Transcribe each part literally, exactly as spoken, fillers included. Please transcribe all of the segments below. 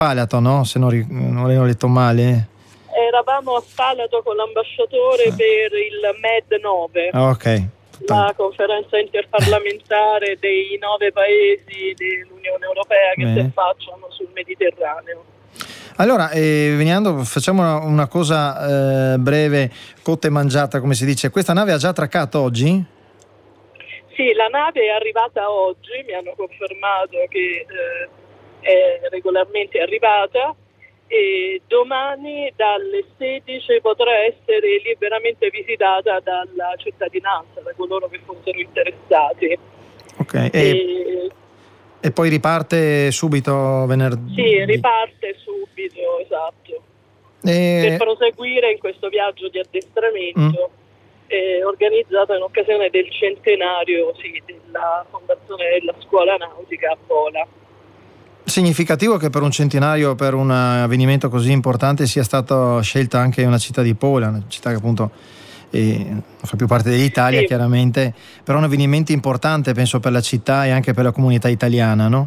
Spalato, no? Se non, ri- non ho letto male. Eravamo a Spalato con l'ambasciatore ah. per il M E D nove, ah, ok. la conferenza interparlamentare dei nove paesi dell'Unione Europea che Bene. si affacciano sul Mediterraneo. Allora, eh, veniamo, facciamo una, una cosa eh, breve, cotta e mangiata, come si dice. Questa nave ha già attraccato oggi? Sì, la nave è arrivata oggi, mi hanno confermato che eh, è regolarmente arrivata e domani dalle sedici potrà essere liberamente visitata dalla cittadinanza, da coloro che fossero interessati. Ok. E, e, e poi riparte subito venerdì? Sì, riparte subito, esatto. E... per proseguire in questo viaggio di addestramento mm. eh, organizzato in occasione del centenario sì, della fondazione della scuola nautica a Pola. Significativo che per un centenario, per un avvenimento così importante, sia stata scelta anche una città di Pola, una città che appunto eh, non fa più parte dell'Italia, sì. Chiaramente, però un avvenimento importante penso per la città e anche per la comunità italiana, no?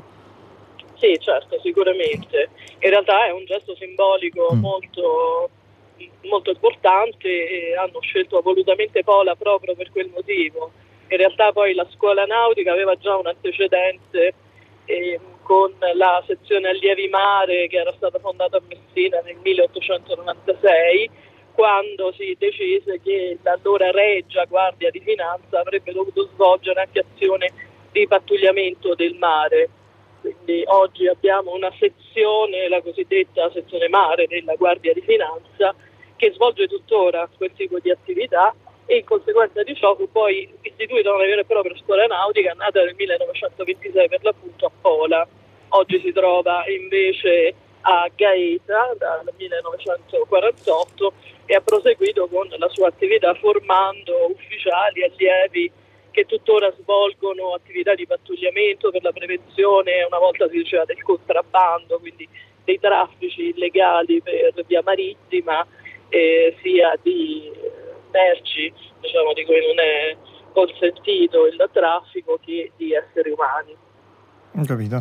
Sì, certo, sicuramente. In realtà è un gesto simbolico mm. molto, molto importante e hanno scelto volutamente Pola proprio per quel motivo. In realtà poi la scuola nautica aveva già un antecedente eh, con la sezione allievi mare che era stata fondata a Messina nel milleottocentonovantasei, quando si decise che l'allora Regia Guardia di Finanza avrebbe dovuto svolgere anche azione di pattugliamento del mare. Quindi oggi abbiamo una sezione, la cosiddetta sezione mare della Guardia di Finanza, che svolge tuttora quel tipo di attività e in conseguenza di ciò fu poi istituita una vera e propria scuola nautica nata nel millenovecentoventisei per l'appunto a Pola. Oggi si trova invece a Gaeta dal millenovecentoquarantotto e ha proseguito con la sua attività formando ufficiali, allievi che tuttora svolgono attività di pattugliamento per la prevenzione, una volta si diceva del contrabbando, quindi dei traffici illegali per via marittima, eh, sia di merci, diciamo, di cui non è consentito il traffico, che di esseri umani. Ho capito.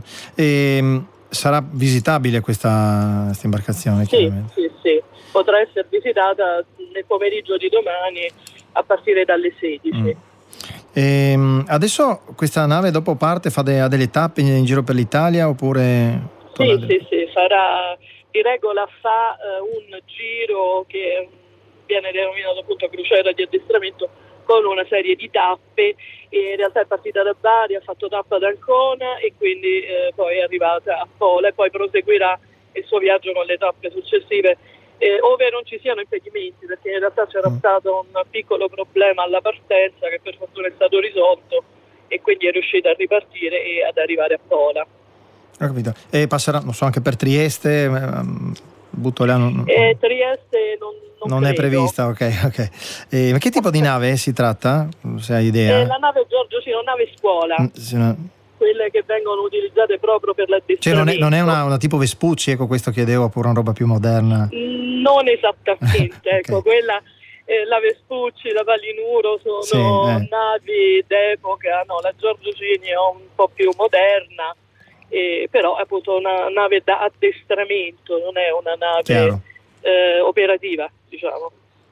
E sarà visitabile questa, questa imbarcazione? Sì, sì, sì. Potrà essere visitata nel pomeriggio di domani a partire dalle sedici. Mm. E adesso questa nave dopo parte, fa de, ha delle tappe in, in giro per l'Italia oppure? Sì, sì, sì, farà, di regola fa uh, un giro che viene denominato appunto crociera di addestramento con una serie di tappe e in realtà è partita da Bari, ha fatto tappa ad Ancona e quindi eh, poi è arrivata a Pola e poi proseguirà il suo viaggio con le tappe successive. Eh, ove non ci siano impedimenti, perché in realtà c'era mm. stato un piccolo problema alla partenza che per fortuna è stato risolto e quindi è riuscita a ripartire e ad arrivare a Pola. Ho capito. E passerà, non so, anche per Trieste? Butto là, non... eh, Trieste non, non, non è prevista, ok, ok. Eh, ma che tipo di nave si tratta? Se hai idea? Eh, la nave Giorgio Cino, una nave scuola. Mm, sì, no. Quelle che vengono utilizzate proprio per l'addestramento. Cioè non è, non è una, una tipo Vespucci, ecco, questo chiedevo, oppure una roba più moderna? Non esattamente, okay. Ecco, quella, eh, la Vespucci, la Palinuro sono sì, eh. navi d'epoca, no, la Giorgio Cini è un po' più moderna, eh, però è appunto una nave da addestramento, non è una nave eh, operativa, diciamo.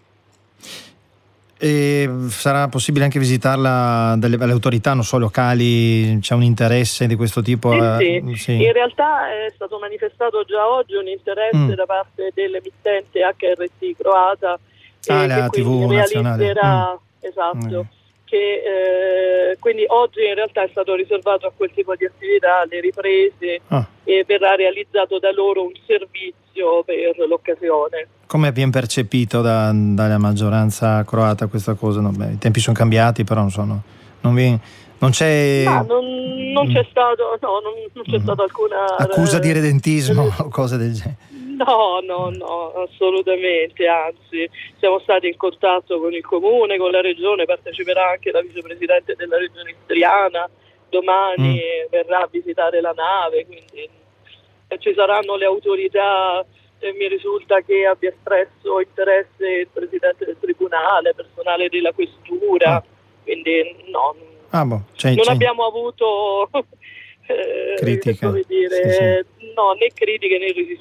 E sarà possibile anche visitarla dalle, dalle autorità, non so, locali? C'è un interesse di questo tipo? Sì, sì. Sì. In realtà è stato manifestato già oggi un interesse mm. da parte dell'emittente H R T croata, ah, eh, la che tivù realizzerà, mm. esatto, mm. che eh, quindi oggi in realtà è stato riservato a quel tipo di attività, le riprese, ah. e verrà realizzato da loro un servizio per l'occasione. Come viene percepito da, dalla maggioranza croata questa cosa? No, beh, i tempi sono cambiati, però non so, no, non, vi, non c'è... No, non, non c'è stato, no, non, non c'è mm. stata alcuna... accusa di redentismo o cose del genere? No, no, no, assolutamente, anzi, siamo stati in contatto con il comune, con la regione, parteciperà anche la vicepresidente della regione istriana, domani mm. verrà a visitare la nave, quindi eh, ci saranno le autorità. E mi risulta che abbia espresso interesse il presidente del tribunale, personale della questura, ah. quindi no, ah, boh. c'è, non c'è. abbiamo avuto eh, critica, come dire, sì, sì. no, né critiche né